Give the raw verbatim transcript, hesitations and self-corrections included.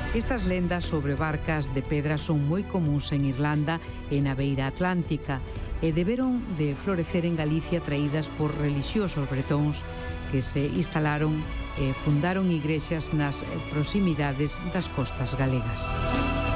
Estas lendas sobre barcas de pedra son moi comuns en Irlanda e na beira atlántica e deberon de florecer en Galicia traídas por relixiosos bretóns que se instalaron e fundaron igrexas nas proximidades das costas galegas.